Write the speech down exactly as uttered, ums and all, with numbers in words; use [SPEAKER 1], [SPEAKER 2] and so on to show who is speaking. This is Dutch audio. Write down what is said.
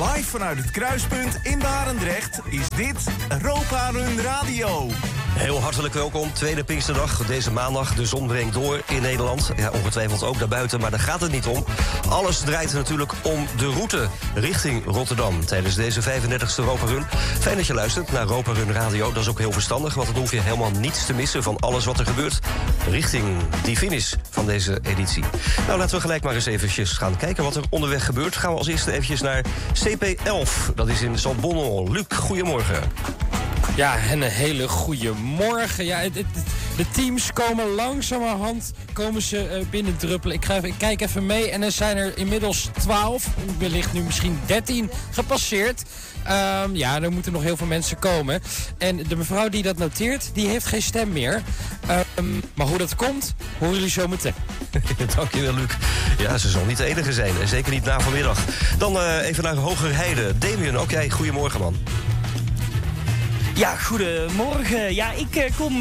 [SPEAKER 1] Live vanuit het Kruispunt in Barendrecht is dit Europa Run Radio.
[SPEAKER 2] Heel hartelijk welkom, tweede Pinksterdag. Deze maandag, de zon brengt door in Nederland. Ja, ongetwijfeld ook daarbuiten, maar daar gaat het niet om. Alles draait natuurlijk om de route richting Rotterdam tijdens deze vijfendertigste Europa Run. Fijn dat je luistert naar Europa Run Radio. Dat is ook heel verstandig, want dan hoef je helemaal niets te missen van alles wat er gebeurt richting die finish van deze editie. Nou, laten we gelijk maar eens eventjes gaan kijken wat er onderweg gebeurt. Gaan we als eerste eventjes naar C P elf. Dat is in Zaltbommel. Luc, goedemorgen.
[SPEAKER 3] Ja, en een hele goede morgen. Ja, het, het, de teams komen langzamerhand komen ze uh, binnendruppelen. Ik, ga even, ik kijk even mee en er zijn er inmiddels twaalf, wellicht nu misschien dertien gepasseerd. Um, ja, er moeten nog heel veel mensen komen. En de mevrouw die dat noteert, die heeft geen stem meer. Um, maar hoe dat komt, horen jullie zo meteen.
[SPEAKER 2] Dankjewel, Luc. Ja, ze zal niet de enige zijn. En zeker niet na vanmiddag. Dan uh, even naar Hogerheide. Damien, ook jij, goedemorgen, man.
[SPEAKER 4] Ja, goedemorgen. Ja, ik uh, kom